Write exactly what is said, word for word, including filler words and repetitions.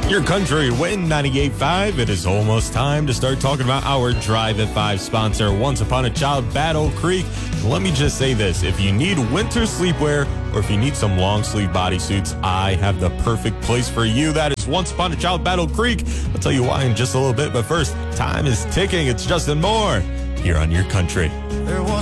Your country win ninety-eight point five. It is almost time to start talking about our Drive at five sponsor, Once Upon a Child Battle Creek. Let me just say this. If you need winter sleepwear or if you need some long sleeve bodysuits, I have the perfect place for you. That is Once Upon a Child Battle Creek. I'll tell you why in just a little bit. But first, time is ticking. It's Justin Moore here on Your Country. There was